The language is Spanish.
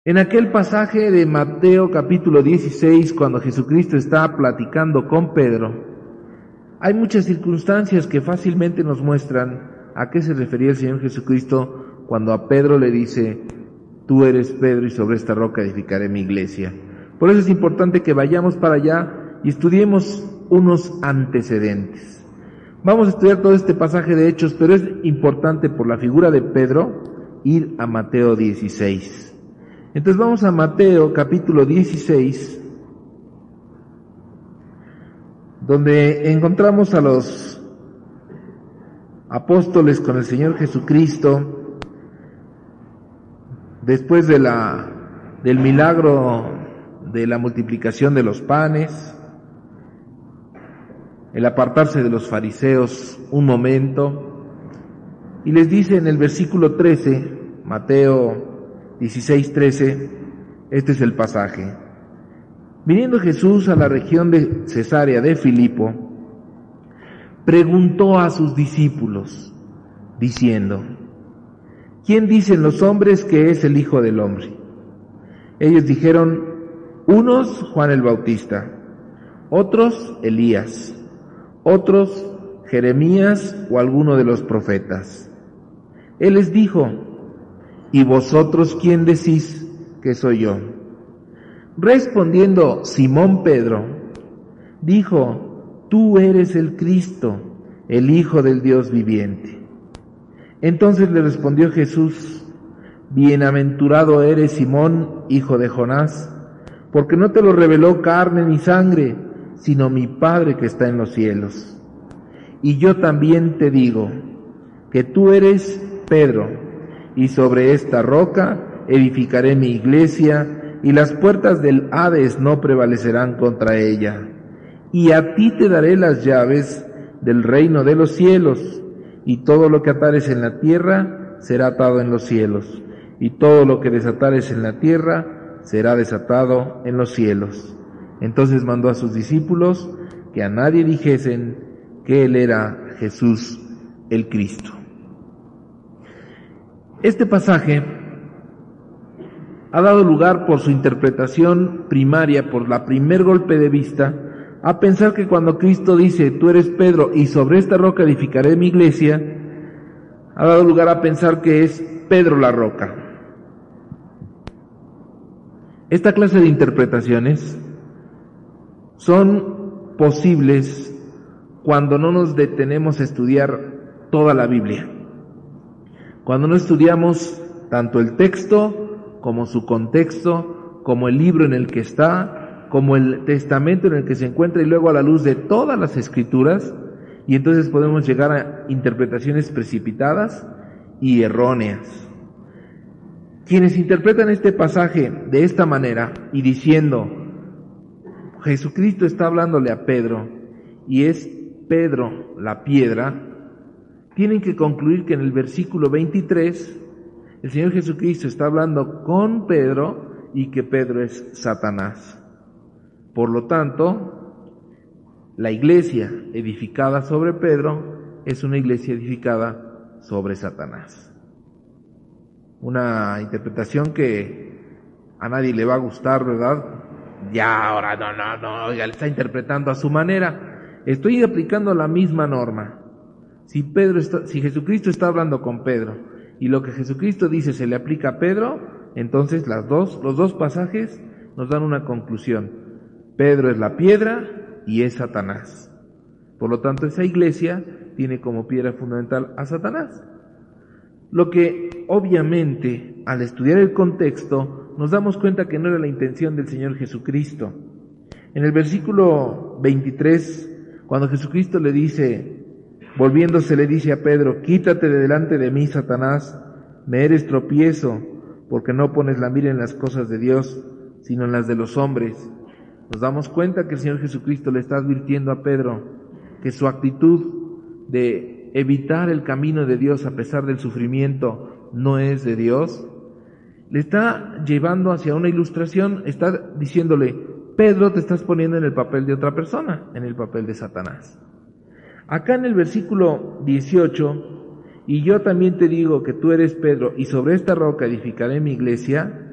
En aquel pasaje de Mateo capítulo 16, cuando Jesucristo está platicando con Pedro, hay muchas circunstancias que fácilmente nos muestran a qué se refería el Señor Jesucristo cuando a Pedro le dice: tú eres Pedro y sobre esta roca edificaré mi iglesia. Por eso es importante que vayamos para allá y estudiemos unos antecedentes. Vamos a estudiar todo este pasaje de Hechos, pero es importante por la figura de Pedro ir a Mateo 16. Entonces vamos a Mateo capítulo 16, donde encontramos a los apóstoles con el Señor Jesucristo después del milagro de la multiplicación de los panes, el apartarse de los fariseos un momento, y les dice en el versículo 13, Mateo 16:13, este es el pasaje. Viniendo Jesús a la región de Cesarea de Filipo, preguntó a sus discípulos, diciendo: ¿quién dicen los hombres que es el Hijo del Hombre? Ellos dijeron: unos Juan el Bautista, otros Elías, otros Jeremías o alguno de los profetas. Él les dijo: ¿y vosotros quién decís que soy yo? Respondiendo Simón Pedro, dijo: tú eres el Cristo, el Hijo del Dios viviente. Entonces le respondió Jesús: bienaventurado eres, Simón, hijo de Jonás, porque no te lo reveló carne ni sangre, sino mi Padre que está en los cielos. Y yo también te digo que tú eres Pedro, y sobre esta roca edificaré mi iglesia, y las puertas del Hades no prevalecerán contra ella. Y a ti te daré las llaves del reino de los cielos, y todo lo que atares en la tierra será atado en los cielos, y todo lo que desatares en la tierra será desatado en los cielos. Entonces mandó a sus discípulos que a nadie dijesen que él era Jesús el Cristo. Este pasaje ha dado lugar por su interpretación primaria, por la primer golpe de vista, a pensar que cuando Cristo dice: tú eres Pedro y sobre esta roca edificaré mi iglesia, ha dado lugar a pensar que es Pedro la roca. Esta clase de interpretaciones son posibles cuando no nos detenemos a estudiar toda la Biblia. Cuando no estudiamos tanto el texto como su contexto, como el libro en el que está, como el testamento en el que se encuentra, y luego a la luz de todas las escrituras, y entonces podemos llegar a interpretaciones precipitadas y erróneas. Quienes interpretan este pasaje de esta manera y diciendo: Jesucristo está hablándole a Pedro y es Pedro la piedra, tienen que concluir que en el versículo 23 el Señor Jesucristo está hablando con Pedro y que Pedro es Satanás. Por lo tanto, la iglesia edificada sobre Pedro es una iglesia edificada sobre Satanás. Una interpretación que a nadie le va a gustar, ¿verdad? Ya, ahora no, ya le está interpretando a su manera. Estoy aplicando la misma norma. Si Jesucristo está hablando con Pedro y lo que Jesucristo dice se le aplica a Pedro, entonces los dos pasajes nos dan una conclusión. Pedro es la piedra y es Satanás. Por lo tanto, esa iglesia tiene como piedra fundamental a Satanás. Lo que obviamente, al estudiar el contexto, nos damos cuenta que no era la intención del Señor Jesucristo. En el versículo 23, cuando Jesucristo le dice, volviéndose le dice a Pedro: quítate de delante de mí, Satanás, me eres tropiezo, porque no pones la mira en las cosas de Dios, sino en las de los hombres. Nos damos cuenta que el Señor Jesucristo le está advirtiendo a Pedro que su actitud de evitar el camino de Dios a pesar del sufrimiento no es de Dios. Le está llevando hacia una ilustración, está diciéndole: Pedro, te estás poniendo en el papel de otra persona, en el papel de Satanás. Acá en el versículo 18, y yo también te digo que tú eres Pedro, y sobre esta roca edificaré mi iglesia,